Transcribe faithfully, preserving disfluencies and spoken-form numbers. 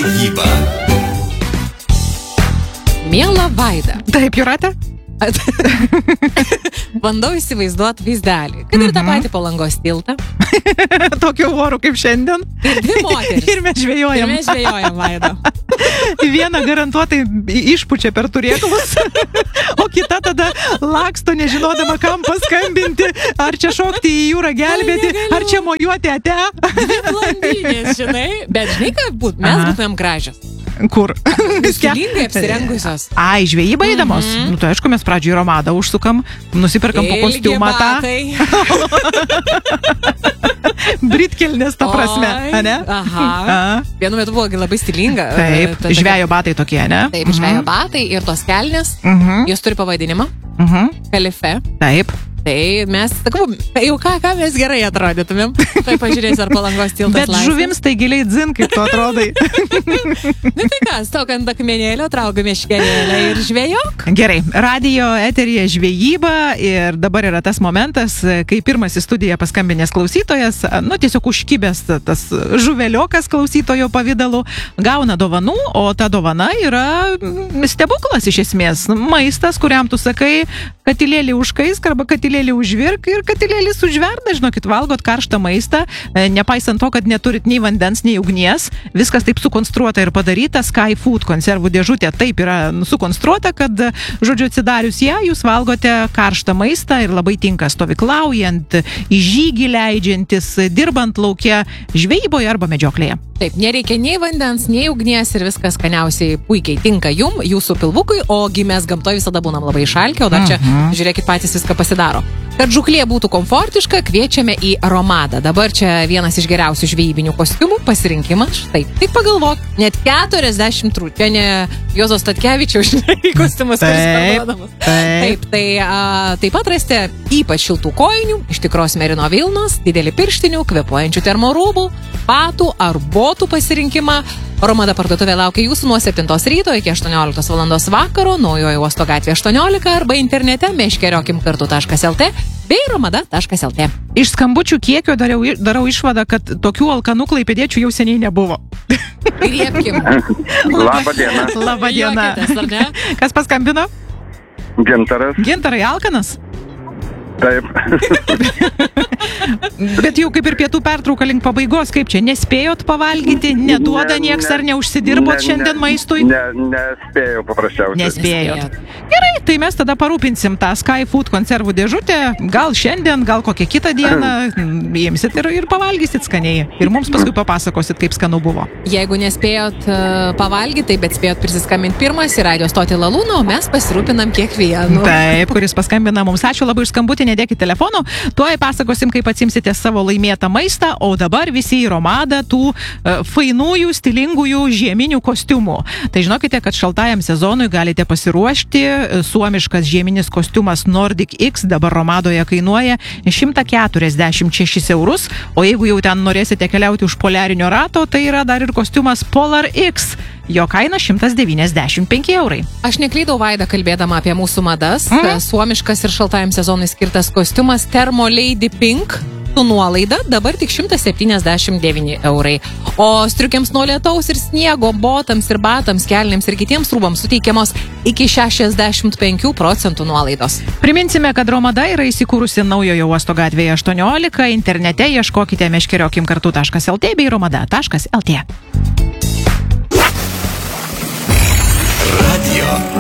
žvejyba. Miela Vaida. Taip, Jūrate? Bandau įsivaizduoti vaizdelį, kad ir tą patį Palangos tiltą. Tokiu oru kaip šiandien. Ir dvi moteris. Ir mes žvejojam. Ir mes žvejojam, Vaida. Viena garantuotai išpučia per turėklus, o kita tada laksto, nežinodama, kam paskambinti, ar čia šokti į jūrą gelbėti, Ai, ar čia mojuoti ate. Dvi blondinės, žinai. Bet žinai, kaip būt, mes Aha. būtumėm gražios. Kur? Stilingai apsirengusios. Ai, žvejyba eidamos? Mhm. Nu, tai aišku, mes pradžioje romadą užsukam, nusiperkam po kostiumą tą. Britkelnės, ta prasme, Oi, ane? Aha. A. Vienu metu buvo labai stilinga. Taip, Ta- ta- žvejo batai tokie, ne? Taip, žvejo batai ir tos kelnės. Mhm. Jos turi pavadinimą. Mhm. Kalife. Taip. Tai mes, sakau, jau ką, ką mes gerai atrodytumėm. Tai pažiūrės, ar Palangos tiltas Bet laisvas. žuvims tai giliai dzin, kaip tu atrodai. Nu tai ką, stok ant akmenėlio, trauk meškerėlę ir žvejok. Gerai, radijo eteryje žvejyba ir dabar yra tas momentas, kai pirmas į studiją paskambinės klausytojas, nu tiesiog užkibęs tas žuveliokas klausytojo pavidalu, gauna dovanų, o ta dovana yra mm, stebuklas iš esmės. Maistas, kuriam tu sakai, katilėlį užkaisk arba katilėlį užvirk ir katilėlis užverda, žinokit, valgot karštą maistą, e, nepaisant to, kad neturit nei vandens, nei ugnies, viskas taip sukonstruota ir padaryta. Sky Food konservų dėžutė taip yra sukonstruota, kad, žodžiu, atsidarius ją, jūs valgote karštą maistą ir labai tinka stovyklaujant, į žygį leidžiantis, dirbant lauke, žvejyboje arba medžioklėje. Taip, nereikia nei vandens, nei ugnies ir viskas skaniausiai puikiai tinka jum, jūsų pilvukui, ogi mes gamtoje visada būnam labai išalkę, o dar čia, Mhm. žiūrėkit, patys viską pasidaro. Kad žuklė būtų komfortiška, kviečiame į Romadą. Dabar čia vienas iš geriausių žvejybinių kostiumų pasirinkimas. Štai, tik pagalvok, net keturiasdešimt rū. Čia ne Juozo Statkevičiaus, žinai, kostiumas, kuris Taip, parduodamas. taip. Taip, tai a, taip pat rasite ypač šiltų kojinių, iš tikros merino vilnos, didelį pirštinių, kvepuojančių termorūbų, patų ar botų pasirinkimą. Romada parduotuvė laukia jūsų nuo septintos ryto iki aštuonioliktos valandos vakaro, Naujojo Uosto gatvė aštuoniolika arba internete meškeriokim kartu taškas lt bei romada taškas lt. Iš skambučių kiekio dariau, darau išvadą, kad tokių alkanų klaipėdiečių jau seniai nebuvo. Griebkim. Labą dieną. Labą dieną. Juokitės, ar ne? Kas paskambino? Gintaras. Gintarai, alkanas? Taip. Bet jau kaip ir pietų pertrauka link pabaigos, kaip čia, nespėjot pavalgyti, neduoda Ne, nieks ne, ar neužsidirbot ne, šiandien ne, maistui? Ne, nespėjau paprasčiausiai. Nespėjot. Gerai, tai mes tada parūpinsim tą Sky Food konservų dėžutę, gal šiandien, gal kokią kitą dieną, imsit ir, ir pavalgysit skaniai. Ir mums paskui papasakosit, kaip skanu buvo. Jeigu nespėjot uh, pavalgyti, tai bet spėjot prisiskambinti pirmas į radio stotį Lalūną, o mes pasirūpinam kiekvienu. Taip, kuris paskambina mums. Ačiū labai už skambutį, nedėkit telefonų. Tuoj pasakosim, kaip atsimsite savo laimėtą maistą, o dabar visi į Romadą tų uh, fainųjų, stilingųjų žieminių kostiumų. Tai žinokite, kad šaltajam sezonui galite pasiruošti. Suomiškas žieminis kostiumas Nordic X dabar Romadoje kainuoja šimtą keturiasdešimt šešis eurus, o jeigu jau ten norėsite keliauti už poliarinio rato, tai yra dar ir kostiumas Polar X. Jo kaina šimtas devyniasdešimt penki eurai. Aš neklydau, Vaida, kalbėdama apie mūsų madas. Mhm. Suomiškas ir šaltajam sezonui skirtas kostiumas Thermo Lady Pink su nuolaida dabar tik šimtas septyniasdešimt devyni eurai. O striukiams nuo lietaus ir sniego, botams ir batams, kelnėms ir kitiems rūbams suteikiamos iki šešiasdešimt penkių procentų nuolaidos. Priminsime, kad Romada yra įsikūrusi Naujojo Uosto gatvėje aštuoniolika, internete ieškokite meškeriokim kartu taškas lt bei romada taškas lt. Radio